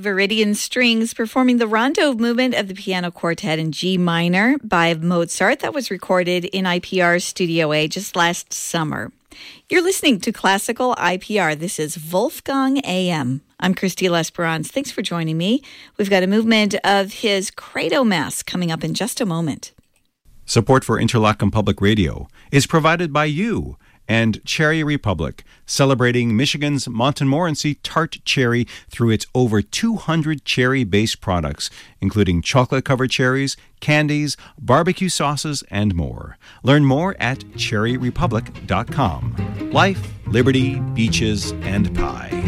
Viridian Strings performing the Rondo movement of the piano quartet in G minor by Mozart. That was recorded in IPR Studio A just last summer. You're listening to Classical IPR. This is Wolfgang AM. I'm Christy Lesperance. Thanks for joining me. We've got a movement of his Credo Mass coming up in just a moment. Support for Interlaken Public Radio is provided by you and Cherry Republic, celebrating Michigan's Montmorency tart cherry through its over 200 cherry-based products, including chocolate-covered cherries, candies, barbecue sauces, and more. Learn more at cherryrepublic.com. Life, liberty, beaches, and pie.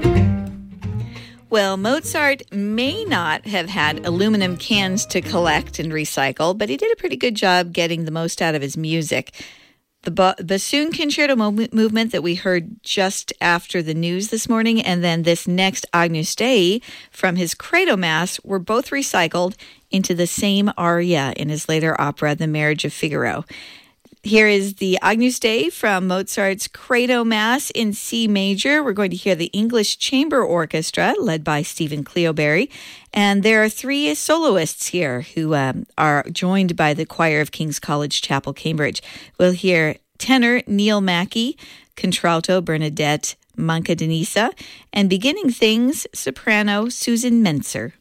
Well, Mozart may not have had aluminum cans to collect and recycle, but he did a pretty good job getting the most out of his music. The bassoon concerto movement that we heard just after the news this morning, and then this next Agnus Dei from his Credo Mass were both recycled into the same aria in his later opera, The Marriage of Figaro. Here is the Agnus Dei from Mozart's Credo Mass in C major. We're going to hear the English Chamber Orchestra, led by Stephen Cleoberry. And there are three soloists here who are joined by the choir of King's College Chapel, Cambridge. We'll hear tenor Neil Mackey, contralto Bernadette Manca Denisa, and beginning things, soprano Susan Menser.